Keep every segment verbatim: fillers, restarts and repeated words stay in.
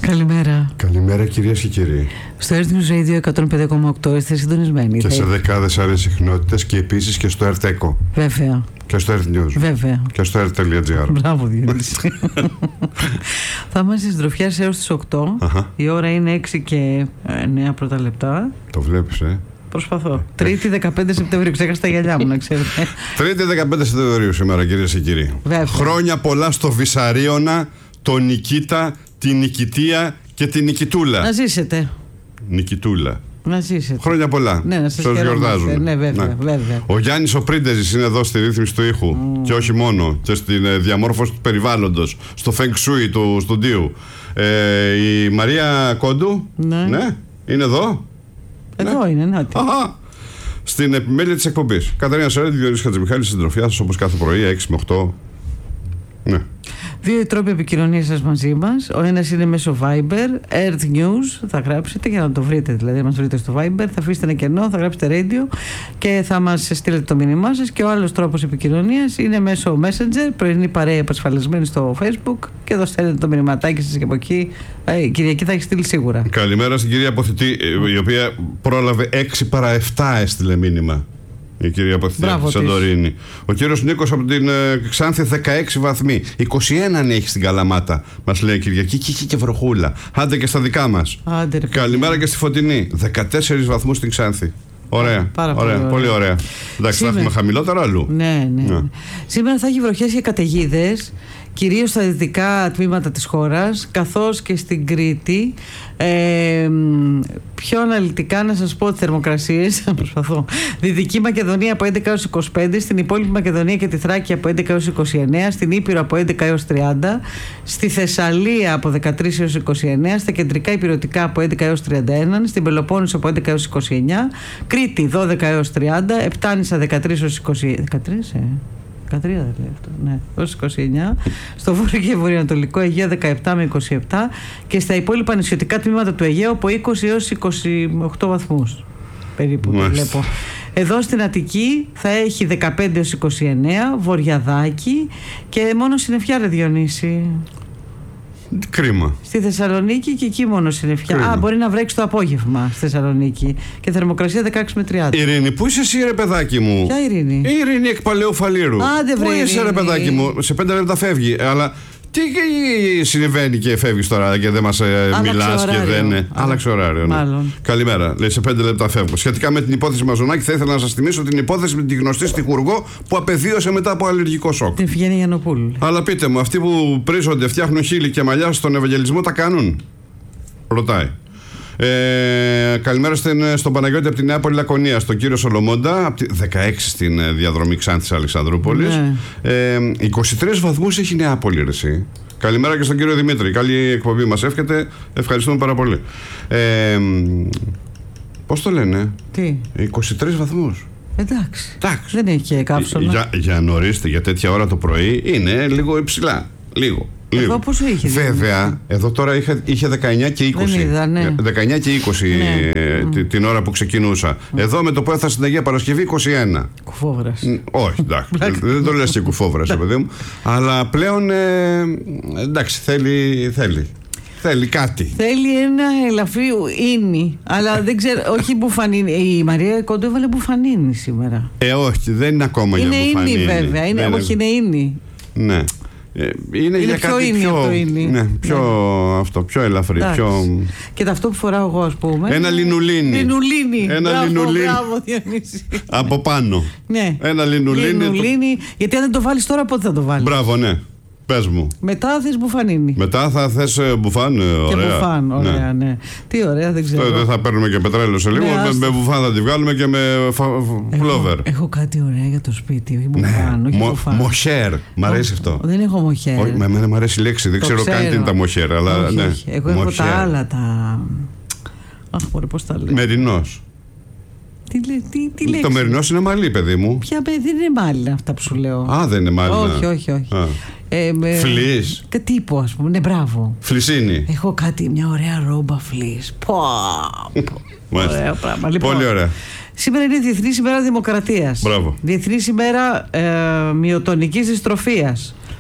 Καλημέρα. Καλημέρα κυρίες και κύριοι. Στο Earth News Radio εκατόν πέντε κόμμα οκτώ είστε συντονισμένοι. Και σε δεκάδες άλλες συχνότητες και επίσης και στο Earth Echo. Βέβαια. Και στο Earth News. Βέβαια. Και στο earth.gr. Μπράβο, Διονύση. Θα είμαστε συντροφιάς έως τις οκτώ. Αχα. Η ώρα είναι έξι και εννέα πρώτα λεπτά. Το βλέπεις, ε. Προσπαθώ. Τρίτη δεκαπέντε Σεπτεμβρίου. Ξέχασα τα γυαλιά μου, να ξέρετε. Τρίτη δεκαπέντε Σεπτεμβρίου σήμερα, κυρίες και κύριοι. Βέβαια. Χρόνια πολλά στο Βυσαρίωνα, τον Νικήτα, την Νικητία και την Νικητούλα. Να ζήσετε. Νικητούλα. Να ζήσετε. Χρόνια πολλά. Ναι, να σας Σας γιορτάζουν. Ναι, βέβαια, Ναι. βέβαια. Ο Γιάννης ο Πρίντεζης είναι εδώ στη ρύθμιση του ήχου. Mm. Και όχι μόνο. Και στην ε, διαμόρφωση του περιβάλλοντος. Στο Feng Shui του στοντίου. Ε, η Μαρία Κόντου. Ναι. Ναι. Είναι εδώ. Εδώ Ναι. είναι, να τι. Αχα. Στην επιμέλεια της εκπομπής. Καταρίνα Σερέτη, Διονύσης Χατζημιχάλης, συντροφιά σας όπως κάθε πρωί, έξι με οκτώ. Ναι. Δύο τρόποι επικοινωνίας σας μαζί μας. Ο ένας είναι μέσω Viber, Earth News, θα γράψετε για να το βρείτε, δηλαδή να μας βρείτε στο Viber, θα αφήσετε ένα κενό, θα γράψετε radio και θα μας στείλετε το μήνυμά σας. Και ο άλλος τρόπος επικοινωνίας είναι μέσω Messenger, πρωινή παρέα επασφαλισμένη στο Facebook, και εδώ στέλνετε το μηνυματάκι σας και από εκεί. Ε, Κυριακή θα έχει στείλει σίγουρα. Καλημέρα στην κυρία Αποθητή, η οποία πρόλαβε έξι παρά επτά έστειλε μήνυμα. Η κυρία Αποθητή από τη Σαντορίνη. Ο κύριος Νίκος από την ε, Ξάνθη, δεκαέξι βαθμοί. είκοσι ένα αν έχει στην Καλαμάτα, μας λέει η Κυριακή. Και είχε και βροχούλα. Άντε και στα δικά μας. Άντε, ρε, καλημέρα και στη Φωτεινή. δεκατέσσερις βαθμούς στην Ξάνθη. Ωραία. Πάρα ωραία. Πολύ, ωραία. πολύ ωραία. Εντάξει, σήμερα θα έχουμε χαμηλότερο αλλού. Ναι, ναι, ναι. Σήμερα θα έχει βροχές και καταιγίδες, κυρίως στα δυτικά τμήματα της χώρας, καθώς και στην Κρήτη. Ε, πιο αναλυτικά να σας πω τις θερμοκρασίες. Προσπαθώ. Δυτική Μακεδονία από έντεκα έως είκοσι πέντε, στην υπόλοιπη Μακεδονία και τη Θράκη από έντεκα έως είκοσι εννέα, στην Ήπειρο από έντεκα έως τριάντα, στη Θεσσαλία από δεκατρείς έως είκοσι εννέα, στα κεντρικά υπηρετικά από έντεκα έως τριάντα ένα, στην Πελοπόννησο από έντεκα έως είκοσι εννέα, Κρήτη δώδεκα έως τριάντα, Επτάνησα δεκατρείς έως είκοσι. δεκατρείς, ε. δεκατρία δεν λέει αυτό, ναι, έως είκοσι εννέα, στο βόρειο και βορειοανατολικό Αιγαίο δεκαεπτά με είκοσι επτά και στα υπόλοιπα νησιωτικά τμήματα του Αιγαίου από είκοσι έως είκοσι οκτώ βαθμούς περίπου. Το βλέπω. Εδώ στην Αττική θα έχει δεκαπέντε έως είκοσι εννέα, Βορειαδάκι και μόνο συννεφιά, ρε Διονύση. Κρίμα. Στη Θεσσαλονίκη και εκεί μόνο συννεφιά. Α, μπορεί να βρέξει το απόγευμα στη Θεσσαλονίκη. Και θερμοκρασία δεκαέξι με τριάντα. Ειρήνη, πού είσαι εσύ, ρε παιδάκι μου? Ποια Ειρήνη? Η Ειρήνη εκ Παλαιού Φαλήρου. Άντε, βρε, πού είσαι, ρε παιδάκι μου? Σε πέντε λεπτά φεύγει. Αλλά τι συμβαίνει και φεύγει τώρα και δεν μας ε, μιλάς και δεν. Ναι. Άλλαξε ωράριο. Ναι. Καλημέρα. Λέει, σε πέντε λεπτά φεύγω. Σχετικά με την υπόθεση Μαζονάκη, θα ήθελα να σας θυμίσω την υπόθεση με τη γνωστή στιχουργό που απεδίωσε μετά από αλλεργικό σοκ. Την Φιγένη Γιαννοπούλου. Αλλά πείτε μου, αυτοί που πρίζονται, φτιάχνουν χείλη και μαλλιά στον Ευαγγελισμό τα κάνουν? Ρωτάει. Ε, καλημέρα στην, στον Παναγιώτη από τη Νέα Πολυλακωνία, στον κύριο Σολομόντα, από τη δεκαέξι στην διαδρομή Ξάνθης Αλεξανδρούπολης. Ναι. Ε, είκοσι τρεις βαθμούς έχει η Νεάπολη, ρε εσύ. Καλημέρα και στον κύριο Δημήτρη. Καλή εκπομπή μας εύχεται. Ευχαριστούμε πάρα πολύ. Ε, πώς το λένε? Τι? είκοσι τρεις βαθμούς. Εντάξει. Εντάξει. Δεν έχει και κάψωνα. Για, για νωρίς, για τέτοια ώρα το πρωί είναι λίγο υψηλά. Λίγο. Εδώ πόσο είχε? Βέβαια, δηλαδή? Εδώ τώρα είχε, είχε δεκαεννιά και είκοσι. Δεν είδα, ναι. δεκαεννιά και είκοσι ναι. την, την ώρα που ξεκινούσα. Mm. Εδώ με το που έφτασα στην Αγία Παρασκευή είκοσι ένα. Κουφόβρας. Όχι, εντάξει. Δεν το λες και κουφόβρας, παιδί μου. Αλλά πλέον ε, εντάξει, θέλει, θέλει. Θέλει κάτι. Θέλει ένα ελαφρύ ίνι. Αλλά δεν ξέρω, όχι μπουφανίνι. Η Μαρία Κόντου έβαλε μπουφανίνι σήμερα. Ε, όχι, δεν είναι ακόμα είναι για μπουφανίνι. Είναι ίνι, βέβαια. Είναι, όχι, είναι ίνι. Ναι. Είναι, είναι για πιο κάτι ίνι πιο, αυτό ίνι. Ναι, πιο, ναι. Αυτό, πιο ελαφρύ. Πιο... Και αυτό που φοράω εγώ, ας πούμε. Ένα λινουλίνι. Λινουλίνι. Ένα μπράβο, λινουλίνι. Μπράβο, Διονύση. Από πάνω. Ναι. Ένα λινουλίνι. Λινουλίνι. Το... Γιατί αν δεν το βάλεις τώρα, πότε θα το βάλεις? Μπράβο, ναι. Πες μου. Μετά θες μπουφανίνι. Μετά θα θες μπουφάν. Ωραία. Και μπουφάν, ωραία, ναι. ναι. Τι ωραία, δεν ξέρω. Δεν θα παίρνουμε και πετρέλαιο σε λίγο. Ναι, με, με μπουφάν θα τη βγάλουμε και με φλόβερ. Έχω, έχω κάτι ωραία για το σπίτι. Όχι μπουφάν, ναι. όχι Μο, μπουφάν. Μοχέρ. Μ' αρέσει Ω, αυτό. Δεν έχω μοχέρ. Όχι, με εμένα μου αρέσει η λέξη. Δεν ξέρω, ξέρω καν τι είναι τα μοχέρ. Αλλά, όχι, ναι. όχι. Εγώ έχω τα άλλα. Τα... Αχ, μπορεί, πώς τα λέω. Μερινός. Τι, τι, τι λέξη. Το μερινός είναι μαλλί, παιδί μου. Ποια παιδί, δεν είναι μάλλινα αυτά που σου λέω. Α, δεν είναι μάλλινα. Όχι, όχι, όχι. Ε, με... Φλής. Και τύπου, ας πούμε. Ναι, μπράβο. Φλισίνη. Έχω κάτι, μια ωραία ρόμπα φλής. Πω, πω. Ωραίο πράγμα. Λοιπόν, πολύ ωραία. Σήμερα είναι Διεθνής ημέρα Δημοκρατίας. Μπράβο. Διεθνής ημέρα ε, μυοτονικής δυστροφίας.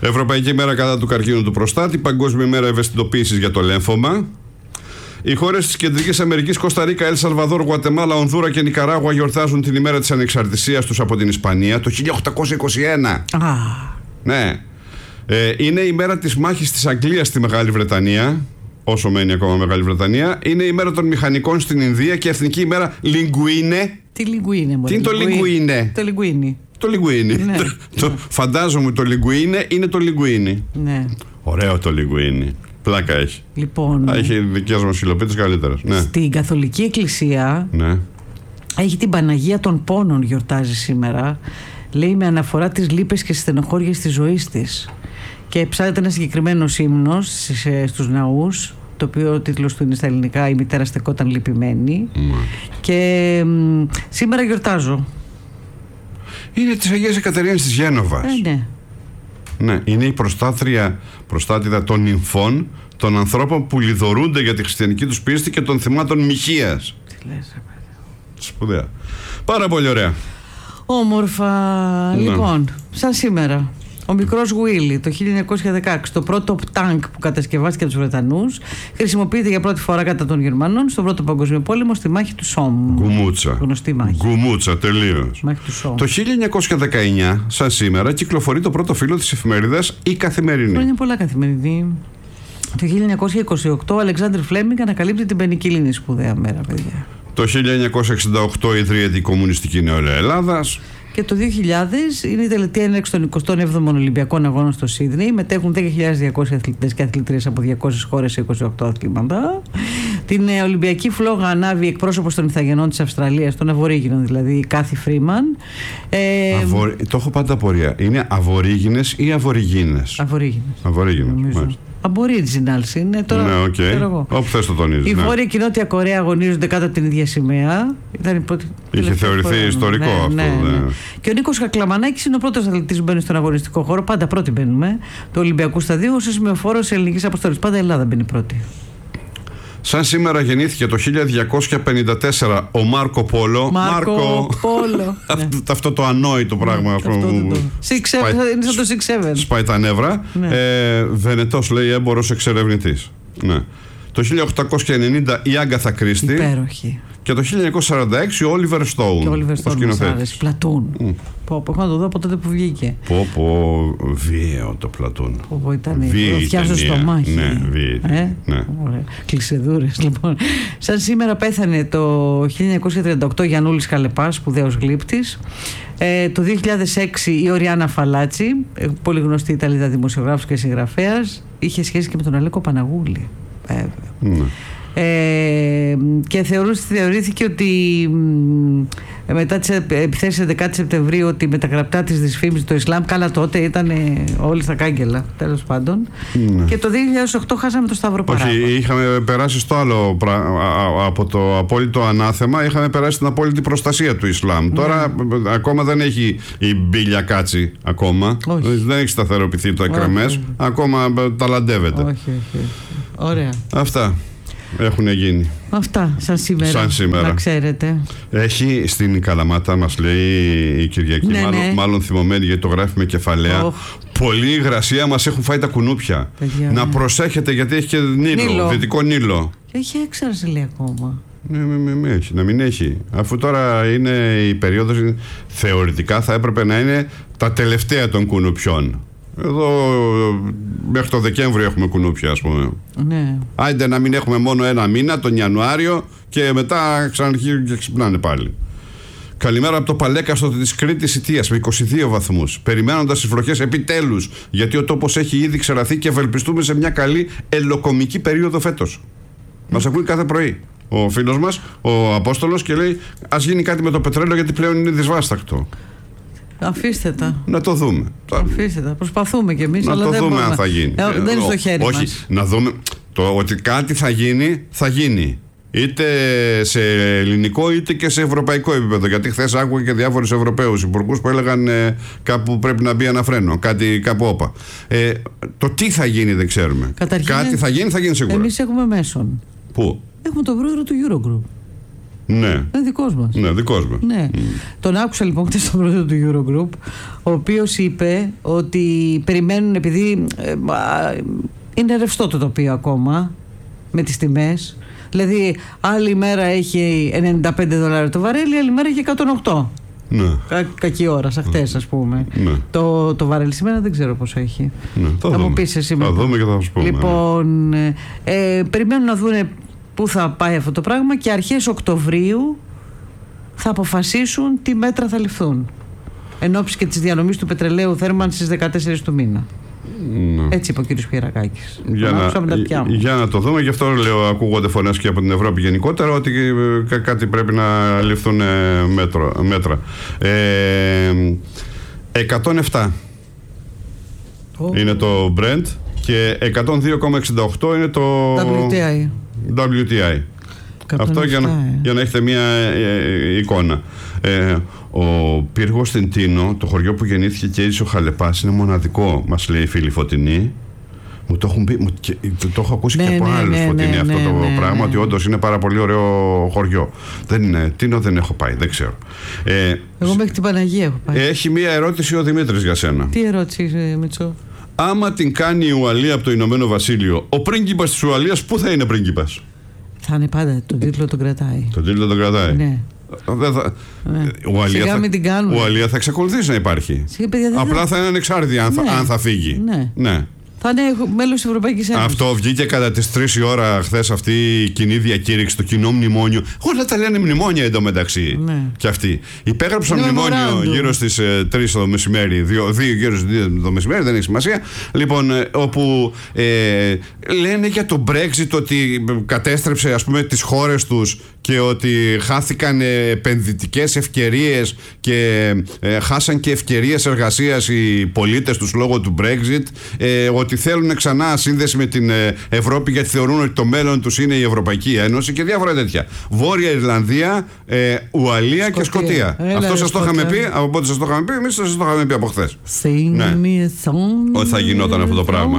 Ευρωπαϊκή μέρα κατά του καρκίνου του προστάτη, Παγκόσμια μέρα ευαισθητοποίησης για το λέμφωμα. Οι χώρες της Κεντρικής Αμερικής, Κοσταρίκα, Ελ Σαλβαδόρ, Γουατεμάλα, Ονδούρα και Νικαράγουα γιορτάζουν την ημέρα της ανεξαρτησίας τους από την Ισπανία το χίλια οκτακόσια είκοσι ένα. Α. Ναι. Ε, είναι η μέρα της μάχης της Αγγλίας στη Μεγάλη Βρετανία, όσο μένει ακόμα Μεγάλη Βρετανία. Είναι η μέρα των μηχανικών στην Ινδία και εθνική ημέρα Λιγκουίνε. Τι Λιγκουίνε, μωρέ. Τι είναι το Λιγκουίνε? Το Λιγκουίνι. Το Λιγκουίνι. Ναι. το, φαντάζομαι το Λιγκουίνε είναι το Λιγκουίνι. Ναι. Ωραίο το Λιγκουίνι. Πλάκα έχει. Λοιπόν, Α, έχει δικές μας φιλοπίτες καλύτερες. Ναι. Στην Καθολική Εκκλησία, ναι, έχει την Παναγία των Πόνων, γιορτάζει σήμερα. Λέει με αναφορά τις λύπες και στενοχώριες της ζωής της. Και ψάλεται ένα συγκεκριμένο ύμνος στους ναούς, το οποίο ο τίτλος του είναι στα ελληνικά «Η μητέρα στεκόταν λυπημένη». Mm. Και μ, σήμερα γιορτάζω. Είναι της Αγίας Εκατερίνης της Γένοβας. Ε, ναι. Ναι, είναι η προστάτρια, προστάτηδα των νυμφών, των ανθρώπων που λιδωρούνται για τη χριστιανική τους πίστη και των θυμάτων μοιχείας. Τι λες, ρε παιδί. Σπουδαία. Πάρα πολύ ωραία. Όμορφα. Ναι. Λοιπόν, σαν σήμερα, ο μικρός Γουίλι το χίλια εννιακόσια δεκαέξι, το πρώτο τάγκ που κατασκευάστηκε από τους Βρετανούς, χρησιμοποιείται για πρώτη φορά κατά των Γερμανών στον Πρώτο Παγκόσμιο Πόλεμο στη μάχη του Σόμ. Γκουμούτσα. Γνωστή μάχη. Γκουμούτσα, τελείως. Μάχη του Σόμ. Το χίλια εννιακόσια δεκαεννιά, σαν σήμερα, κυκλοφορεί το πρώτο φύλλο της εφημερίδας Η Καθημερινή. Είναι πολλά Καθημερινή. Το χίλια εννιακόσια είκοσι οκτώ, ο Αλεξάνδρ Φλέμινγκ ανακαλύπτει την πενικυλίνη, σπουδαία μέρα, παιδιά. Το χίλια εννιακόσια εξήντα οκτώ ιδρύεται η Κομμουνιστική Νεολαία Ελλάδας. Και το δύο χιλιάδες είναι η τελετή έναρξη των εικοστών έβδομων Ολυμπιακών Αγώνων στο Σίδνεϊ. Μετέχουν δέκα χιλιάδες διακόσιοι αθλητές και αθλητρίες από διακόσιες χώρες σε είκοσι οκτώ αθλήματα. Την ε, Ολυμπιακή φλόγα ανάβει εκπρόσωπος των Ιθαγενών της Αυστραλίας, των Αβορίγινων δηλαδή, η Κάθι Φρίμαν. Ε, Αβο... Το έχω πάντα απορία. Είναι Αβορίγινες ή Αβοριγίνες? Αβορίγινες. Αβορίγινες. Aboriginals είναι τώρα. Ναι, οκ. Okay. Όπου θες το τονίζεις. Η ναι. Βόρεια και η Νότια Κορέα αγωνίζονται κάτω από την ίδια σημαία. Ήταν η πρώτη. Είχε θεωρηθεί φορά, ιστορικό ναι, αυτό. Ναι, ναι. Ναι. Και ο Νίκος Κακλαμανάκης είναι ο πρώτος αθλητής που μπαίνει στον αγωνιστικό χώρο. Πάντα πρώτη μπαίνουμε. Του Ολυμπιακού Σταδίου ως σημεοφόρος ελληνικής αποστολής. Πάντα η Ελλάδα μπαίνει πρώτη. Σαν σήμερα γεννήθηκε το χίλια διακόσια πενήντα τέσσερα ο Μάρκο Πόλο. Μάρκο, Μάρκο. Πόλο. αυτό, ναι. αυτό το ανόητο πράγμα. Ναι, αυτό αυτό που το... Σπάει, είναι σαν το Six Seven. Σπάει τα νεύρα. Ναι. Ε, Βενετός, λέει, έμπορος εξερευνητής. Ναι. Το χίλια οκτακόσια ενενήντα η Άγκαθα Κρίστη. Υπέροχη. Και το χίλια εννιακόσια σαράντα έξι ο Όλιβερ Στόουν. Και ο Όλιβερ Στόουν μας άρεσε. Πλατούν. Mm. Πω, πω, έχω να το δω από τότε που βγήκε. Πω, πω, βίαιο το Πλατούν. Πω, πω, ήταν φωτιά στο στομάχι. Ναι, βίαιο. Ε? Ναι. Κλεισεδούρες, λοιπόν. Σαν σήμερα πέθανε το χίλια εννιακόσια τριάντα οκτώ Γιαννούλης Καλεπάς, σπουδαίος γλύπτης. Ε, το δύο χιλιάδες έξι η Οριάννα Φαλάτσι, πολύ γνωστή Ιταλίδα δημοσιογράφος και συγγραφέας, είχε σχέση και με τον Αλέκο Παναγούλη. Βέβαια. Mm. Ε, και θεωρήθηκε ότι μετά τις επιθέσεις έντεκα Σεπτεμβρίου ότι με τα γραπτά της δυσφήμισης το Ισλάμ, καλά τότε ήταν όλοι στα κάγκελα, τέλος πάντων. Ναι. Και το δύο χιλιάδες οκτώ χάσαμε το Σταύρο Παράγοντα. Όχι, είχαμε περάσει στο άλλο από το απόλυτο ανάθεμα, είχαμε περάσει την απόλυτη προστασία του Ισλάμ. Ναι. Τώρα ακόμα δεν έχει η μπίλια κάτσει ακόμα. Όχι. Δεν έχει σταθεροποιηθεί το εκρεμές. Ακόμα ταλαντεύεται. Όχι, όχι, όχι. Ωραία. Αυτά έχουν γίνει. Αυτά σαν σήμερα, σαν σήμερα. Να ξέρετε. Έχει στην Καλαμάτα, μας λέει η Κυριακή, ναι, μάλλον, ναι. μάλλον θυμωμένη γιατί το γράφει με κεφαλαία. Oh. Πολλή υγρασία μας έχουν φάει τα κουνούπια. Παιδιά, να ναι. προσέχετε γιατί έχει και Νείλο, Νείλο. Δυτικό Νείλο. Και έχει έξαρση λέει ακόμα. Ναι, μη, μη, μη έχει, να μην έχει. Αφού τώρα είναι η περίοδος, θεωρητικά θα έπρεπε να είναι τα τελευταία των κουνουπιών. Εδώ μέχρι το Δεκέμβριο έχουμε κουνούπια, ας πούμε. Ναι. Άιντε να μην έχουμε μόνο ένα μήνα, τον Ιανουάριο, και μετά ξαναρχίζουν και ξυπνάνε πάλι. Καλημέρα από το Παλέκαστο της Κρήτης Ιτίας με είκοσι δύο βαθμούς. Περιμένοντας τις βροχές επιτέλους, γιατί ο τόπος έχει ήδη ξεραθεί και ευελπιστούμε σε μια καλή ελοκομική περίοδο φέτος. Mm. Μας ακούει κάθε πρωί ο φίλος μας, ο Απόστολος, και λέει: ας γίνει κάτι με το πετρέλαιο γιατί πλέον είναι δυσβάστακτο. Αφήστε τα. Να το δούμε. Αφήστε τα. Προσπαθούμε κι εμείς. Να αλλά το δεν δούμε μπορούμε. αν θα γίνει. Ε, δεν είναι στο χέρι Όχι, μας. να δούμε. Το ότι κάτι θα γίνει, θα γίνει. Είτε σε ελληνικό είτε και σε ευρωπαϊκό επίπεδο. Γιατί χθες άκουγα και διάφορους Ευρωπαίους υπουργούς που έλεγαν ε, κάπου πρέπει να μπει ένα φρένο. Κάτι κάπου όπα. Ε, το τι θα γίνει δεν ξέρουμε. Καταρχήν, κάτι θα γίνει, θα γίνει σίγουρα. Εμείς έχουμε μέσον. Πού? Έχουμε τον πρόεδρο του Eurogroup. Ναι. Είναι δικός μας. Ναι, δικός μας. Ναι. Mm. Τον άκουσα λοιπόν χτες στον πρόεδρο του Eurogroup, ο οποίος είπε ότι περιμένουν, επειδή ε, είναι ρευστό το τοπίο ακόμα με τις τιμές. Δηλαδή, άλλη μέρα έχει ενενήντα πέντε δολάρια το βαρέλι, άλλη μέρα έχει εκατόν οκτώ. Ναι. Κα, κακή ώρα, σε αυτές, ας πούμε. Ναι. Το, το βαρέλι σήμερα δεν ξέρω πόσο έχει. Ναι, θα θα δούμε. μου πεις εσύ Θα δούμε και θα σου πούμε. Λοιπόν, ε, ε, περιμένουν να δούνε πού θα πάει αυτό το πράγμα και αρχές Οκτωβρίου θα αποφασίσουν τι μέτρα θα ληφθούν. Εν ώψη και της διανομής του πετρελαίου θέρμανσης δεκατέσσερις του μήνα. Ναι. Έτσι είπε ο κύριος Πιερακάκης. Για να, για να το δούμε, γι' αυτό λέω, ακούγονται φωνές και από την Ευρώπη γενικότερα ότι κά, κάτι πρέπει να ληφθούν μέτρο, μέτρα. Ε, εκατόν επτά oh. είναι το Brent και εκατόν δύο κόμμα εξήντα οκτώ είναι το ντάμπλιου τι άι. ντάμπλιου τι άι. Αυτό για να, ε. για να έχετε μια ε, εικόνα. Ε, ο πύργος στην Τίνο, το χωριό που γεννήθηκε και έζησε ο Χαλεπάς, είναι μοναδικό, μας λέει η φίλη Φωτεινή. Μου το έχουν πει, μου, και, το, το έχω ακούσει ναι, και από ναι, άλλους ναι, Φωτεινή ναι, αυτό ναι, το ναι, πράγμα, ναι. ότι όντως είναι πάρα πολύ ωραίο χωριό. Δεν είναι, Τίνο δεν έχω πάει, δεν ξέρω. Ε, Εγώ μέχρι την Παναγία έχω πάει. Έχει μια ερώτηση ο Δημήτρης για σένα. Τι ερώτηση, Μητσό? Άμα την κάνει η Ουαλία από το Ηνωμένο Βασίλειο, ο πρίγκιπας της Ουαλίας πού θα είναι πρίγκιπας? Θα είναι πάντα, τον τίτλο τον κρατάει. Τον τίτλο τον κρατάει. Ναι. Δεν θα... ναι. Ουαλία, θα... την κάνουμε. Ουαλία θα εξακολουθήσει να υπάρχει. Σιγά, παιδιά, Απλά θα... θα είναι ανεξάρτητη αν, ναι. θα... αν θα φύγει. Ναι. ναι. Θα είναι μέλος της Ευρωπαϊκής Ένωσης. Αυτό βγήκε κατά τις τρεις η ώρα χθες, αυτή η κοινή διακήρυξη, το κοινό μνημόνιο. Όλα τα λένε μνημόνια εντωμεταξύ. Ναι. Και αυτοί. Υπέγραψαν μνημόνιο γύρω στις ε, τρεις το μεσημέρι, δύο, δύο γύρω στις δύο το μεσημέρι, δεν έχει σημασία. Λοιπόν, ε, όπου ε, λένε για το Brexit ότι κατέστρεψε, ας πούμε, τις χώρες τους και ότι χάθηκαν επενδυτικές ευκαιρίες και ε, χάσαν και ευκαιρίες εργασίας οι πολίτες τους λόγω του Brexit, ε, ότι θέλουν ξανά σύνδεση με την Ευρώπη γιατί θεωρούν ότι το μέλλον τους είναι η Ευρωπαϊκή Ένωση και διάφορα τέτοια. Βόρεια Ιρλανδία, ε, Ουαλία Σκοτία. και Σκοτία. Έλα, αυτό σας το είχαμε πει, από πότε σας το είχαμε πει, εμείς σας το είχαμε πει από χθες. Ναι. Ότι θα γινόταν αυτό το πράγμα.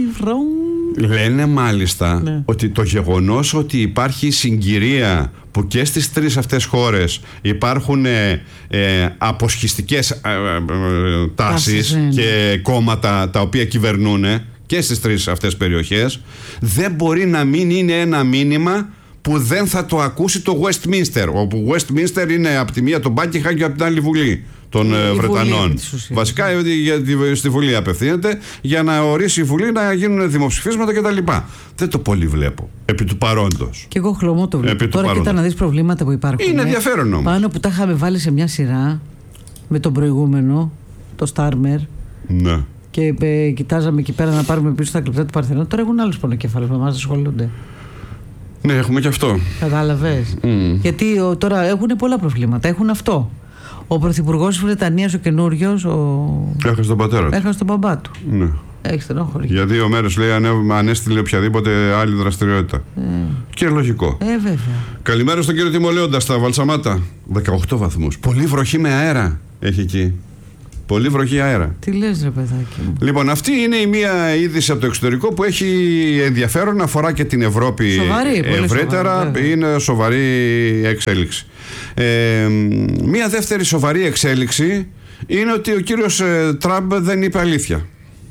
Λένε μάλιστα ναι. ότι το γεγονός ότι υπάρχει συγκυρία που και στις τρεις αυτές χώρες υπάρχουν ε, ε, αποσχιστικές ε, ε, τάσεις ναι. και κόμματα τα οποία κυβερνούν και στις τρεις αυτές περιοχές, δεν μπορεί να μην είναι ένα μήνυμα που δεν θα το ακούσει το Westminster, όπου Westminster είναι από τη μία το Buckingham και από την άλλη Βουλή των η Βρετανών. Βουλή, βασικά για τη, στη Βουλή απευθύνεται για να ορίσει η Βουλή να γίνουν δημοψηφίσματα κτλ. Δεν το πολύ βλέπω επί του παρόντος. Και εγώ χλωμό το βλέπω. Τώρα κοίτα να δεις προβλήματα που υπάρχουν. Είναι ενδιαφέρον όμως. Πάνω που τα είχαμε βάλει σε μια σειρά με τον προηγούμενο, το Starmer. Ναι. Και ε, κοιτάζαμε εκεί πέρα να πάρουμε πίσω τα κλεπτά του Παρθενώνα. Τώρα έχουν άλλους πονοκέφαλους με εμάς, ασχολούνται. Ναι, έχουμε και αυτό. Κατάλαβες. Mm. Γιατί ο, τώρα έχουν πολλά προβλήματα. Έχουν αυτό. Ο πρωθυπουργός της Βρετανίας, ο καινούριος, ο... έχασε τον πατέρα του. Έχασε τον μπαμπά του. Ναι. Έχει στενόχωρη. Για δύο μέρες λέει αν έστειλε οποιαδήποτε άλλη δραστηριότητα. Ε. Και λογικό. Ε, βέβαια. Καλημέρα στον κύριο Τιμολέοντα στα Βαλσαμάτα. δεκαοκτώ βαθμούς. Πολύ βροχή με αέρα έχει εκεί. Πολύ βροχή αέρα. Τι λες ρε παιδάκι μου. Λοιπόν, αυτή είναι η μία είδηση από το εξωτερικό που έχει ενδιαφέρον, αφορά και την Ευρώπη σοβαρή, ευρύτερα. Σοβαρή, είναι σοβαρή εξέλιξη. Ε, μία δεύτερη σοβαρή εξέλιξη είναι ότι ο κύριος ε, Τραμπ δεν είπε αλήθεια.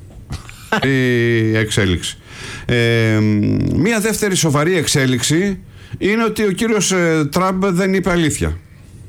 Η εξέλιξη. Ε, μία δεύτερη σοβαρή εξέλιξη είναι ότι ο κύριος ε, Τραμπ δεν είπε αλήθεια.